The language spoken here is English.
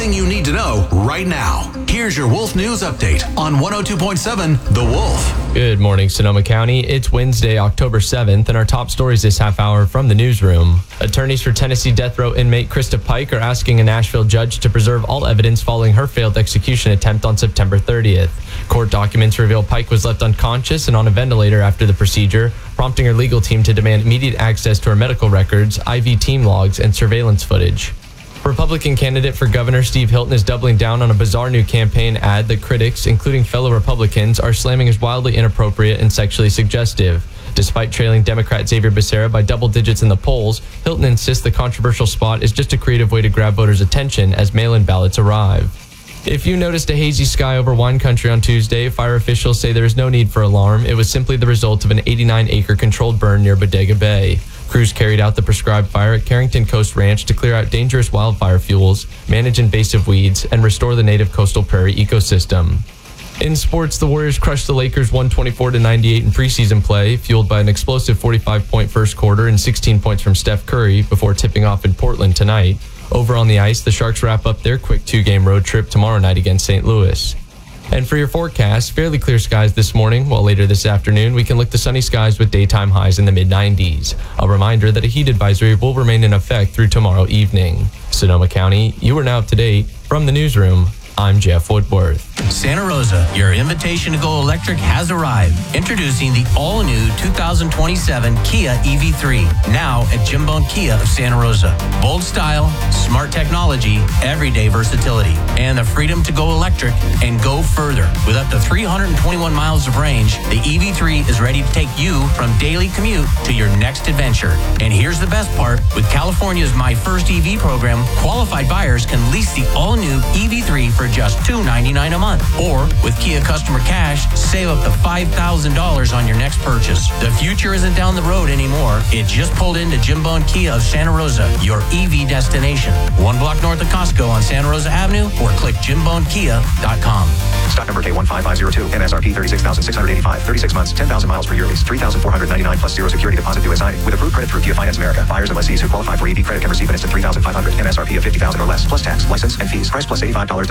everything you need to know right now. Here's your Wolf News Update on 102.7 The Wolf. Good morning, Sonoma County. It's Wednesday, October 7th, and our top stories this half hour from the newsroom. Attorneys for Tennessee death row inmate Krista Pike are asking a Nashville judge to preserve all evidence following her failed execution attempt on September 30th. Court documents reveal Pike was left unconscious and on a ventilator after the procedure, prompting her legal team to demand immediate access to her medical records, IV team logs, and surveillance footage. Republican candidate for governor Steve Hilton is doubling down on a bizarre new campaign ad that critics, including fellow Republicans, are slamming as wildly inappropriate and sexually suggestive. Despite trailing Democrat Xavier Becerra by double digits in the polls, Hilton insists the controversial spot is just a creative way to grab voters' attention as mail-in ballots arrive. If you noticed a hazy sky over wine country on Tuesday, fire officials say there is no need for alarm. It was simply the result of an 89-acre controlled burn near Bodega Bay. Crews carried out the prescribed fire at Carrington Coast Ranch to clear out dangerous wildfire fuels, manage invasive weeds, and restore the native coastal prairie ecosystem. In sports, the Warriors crushed the Lakers 124-98 in preseason play, fueled by an explosive 45-point first quarter and 16 points from Steph Curry before tipping off in Portland tonight. Over on the ice, the Sharks wrap up their quick two-game road trip tomorrow night against St. Louis. And for your forecast, fairly clear skies this morning, while later this afternoon we can look to sunny skies with daytime highs in the mid-90s. A reminder that a heat advisory will remain in effect through tomorrow evening. Sonoma County, you are now up to date. From the newsroom, I'm Jeff Woodworth. Santa Rosa, your invitation to go electric has arrived. Introducing the all-new 2027 Kia EV3, now at Jim Bone Kia of Santa Rosa. Bold style, smart technology, everyday versatility, and the freedom to go electric and go further. With up to 321 miles of range, the EV3 is ready to take you from daily commute to your next adventure. And here's the best part. With California's My First EV program, qualified buyers can lease the all-new EV3 for just $299 a month. Or with Kia Customer Cash, save up to $5,000 on your next purchase. The future isn't down the road anymore. It just pulled into Jim Bone Kia of Santa Rosa, your EV destination. 1 block north of Costco on Santa Rosa Avenue, or click jimbonekia.com. Stock number K15502, MSRP $36,685, 36 months, 10,000 miles per year lease, $3,499 plus zero security deposit due SI. With approved credit through Kia Finance America. Buyers and lessees who qualify for EV credit can receive an instant $3,500 MSRP of $50,000 or less, plus tax, license, and fees. Price plus $85